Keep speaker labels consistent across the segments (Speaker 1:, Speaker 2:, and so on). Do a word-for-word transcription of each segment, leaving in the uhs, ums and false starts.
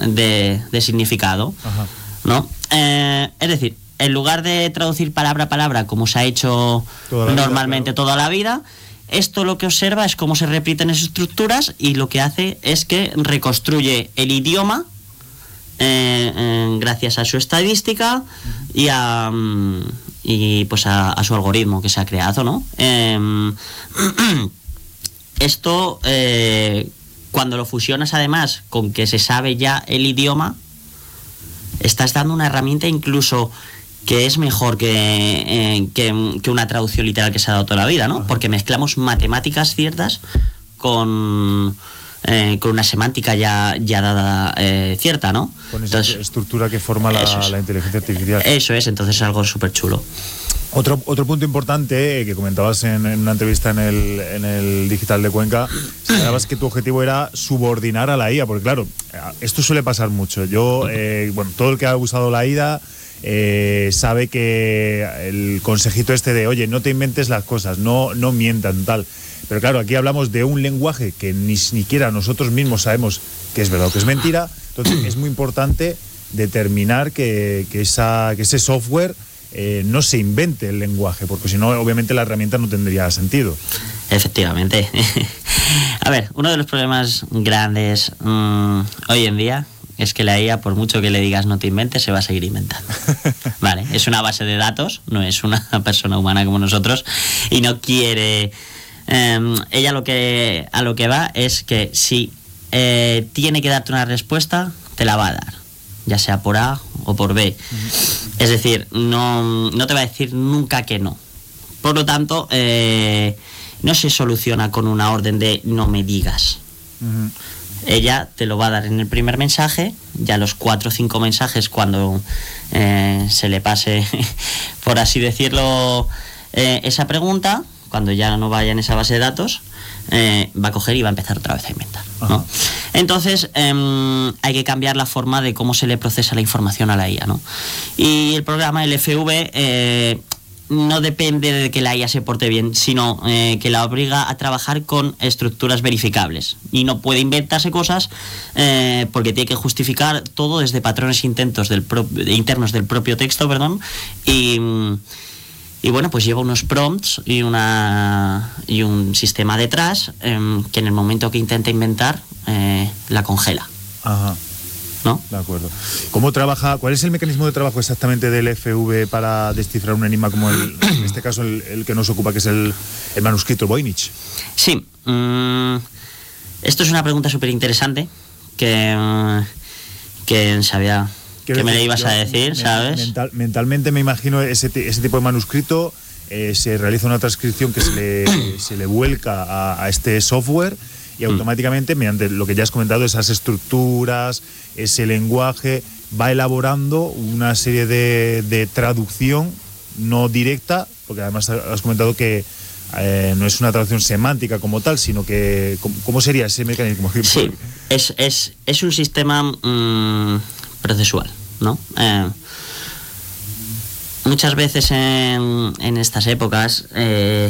Speaker 1: de, de significado.
Speaker 2: Ajá.
Speaker 1: ¿No? Eh, es decir, en lugar de traducir palabra a palabra como se ha hecho
Speaker 2: toda
Speaker 1: normalmente
Speaker 2: vida, claro.
Speaker 1: toda la vida, esto lo que observa es cómo se repiten esas estructuras y lo que hace es que reconstruye el idioma eh, eh, gracias a su estadística y a y pues a, a su algoritmo que se ha creado, ¿no? Eh, esto eh, cuando lo fusionas además con que se sabe ya el idioma, estás dando una herramienta incluso que es mejor que, eh, que, que una traducción literal que se ha dado toda la vida, ¿no? Porque mezclamos matemáticas ciertas con, eh, con una semántica ya, ya dada eh, cierta, ¿no?
Speaker 2: Con esa entonces, estructura que forma la,
Speaker 1: es.
Speaker 2: la inteligencia artificial.
Speaker 1: Eso es, entonces es algo súper chulo.
Speaker 2: Otro, otro punto importante eh, que comentabas en, en una entrevista en el, en el Digital de Cuenca, señalabas que tu objetivo era subordinar a la I A, porque claro, esto suele pasar mucho. Yo, eh, bueno, todo el que ha usado la I A eh, sabe que el consejito este de, oye, no te inventes las cosas, no, no mientan, tal. Pero claro, aquí hablamos de un lenguaje que ni siquiera nosotros mismos sabemos que es verdad o que es mentira, entonces es muy importante determinar que, que, esa, que ese software Eh, no se invente el lenguaje, porque si no, obviamente la herramienta no tendría sentido.
Speaker 1: Efectivamente. A ver, uno de los problemas grandes mmm, hoy en día es que la I A, por mucho que le digas no te inventes, se va a seguir inventando. Vale, es una base de datos, no es una persona humana como nosotros, y no quiere... Eh, ella lo que, a lo que va es que si eh, tiene que darte una respuesta, te la va a dar, ya sea por A o por B. Uh-huh. Es decir, no, no te va a decir nunca que no. Por lo tanto, eh, no se soluciona con una orden de no me digas. Uh-huh. Ella te lo va a dar en el primer mensaje, ya los cuatro o cinco mensajes cuando eh, se le pase, por así decirlo, eh, esa pregunta, cuando ya no vaya en esa base de datos, eh, va a coger y va a empezar otra vez a inventar, ¿no? Entonces eh, hay que cambiar la forma de cómo se le procesa la información a la I A, ¿no? Y el programa, el F V, eh, no depende de que la I A se porte bien, sino eh, que la obliga a trabajar con estructuras verificables y no puede inventarse cosas eh, porque tiene que justificar todo desde patrones intentos del pro- internos del propio texto, perdón, y Y bueno, pues lleva unos prompts y una y un sistema detrás eh, que en el momento que intenta inventar eh, la congela.
Speaker 2: Ajá.
Speaker 1: ¿No?
Speaker 2: De acuerdo. ¿Cómo trabaja? ¿Cuál es el mecanismo de trabajo exactamente del F V para descifrar un enigma como el, en este caso el, el que nos ocupa, que es el, el manuscrito Voynich?
Speaker 1: Sí. Mmm, esto es una pregunta súper interesante que, que sabía... ¿Qué me le ibas a decir, sabes?
Speaker 2: Mental, mentalmente me imagino ese, ese tipo de manuscrito, eh, se realiza una transcripción que se le, se le vuelca a, a este software y automáticamente, mediante lo que ya has comentado, esas estructuras, ese lenguaje, va elaborando una serie de, de traducción no directa, porque además has comentado que eh, no es una traducción semántica como tal, sino que... ¿Cómo sería ese mecanismo?
Speaker 1: Sí, es, es, es un sistema... Mmm, procesual, ¿no? Eh, muchas veces en, en estas épocas eh,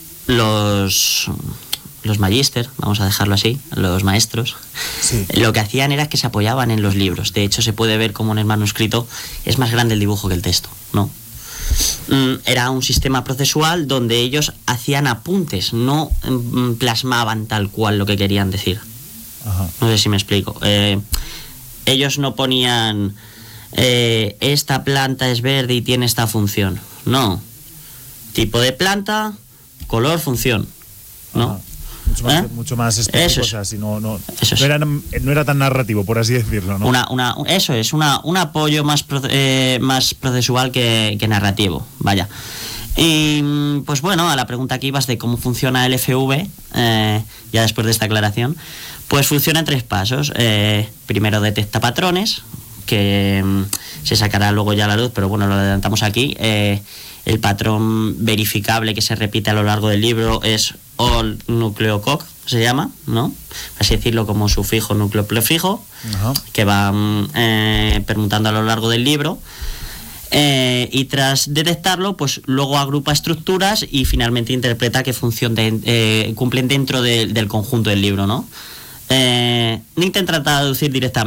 Speaker 1: los los magíster, vamos a dejarlo así, los maestros, sí, lo que hacían era que se apoyaban en los libros. De hecho, se puede ver como en el manuscrito es más grande el dibujo que el texto, ¿no? Mm, era un sistema procesual donde ellos hacían apuntes, no mm, plasmaban tal cual lo que querían decir. Ajá. No sé si me explico. Eh, Ellos no ponían eh, esta planta es verde y tiene esta función. No. Tipo de planta, color, función. ¿No?
Speaker 2: Ajá. Mucho más, ¿Eh? mucho más específico. O sea, si no, no, no, era, no era tan narrativo, por así decirlo, ¿no?
Speaker 1: Una, una, eso es, una, un apoyo más, eh, más procesual que, que narrativo. Vaya. Y pues bueno, a la pregunta que ibas de cómo funciona el F V, eh, ya después de esta aclaración, pues funciona en tres pasos. Eh, primero detecta patrones, que mm, se sacará luego ya a la luz, pero bueno, lo adelantamos aquí. Eh, el patrón verificable que se repite a lo largo del libro es all nucleococ, se llama, ¿no? Así decirlo, como sufijo, núcleo, prefijo, uh-huh, que va eh, permutando a lo largo del libro. Eh, y tras detectarlo, pues luego agrupa estructuras y finalmente interpreta qué función de, eh, cumplen dentro de, del conjunto del libro, ¿no? Eh, no intenta traducir directamente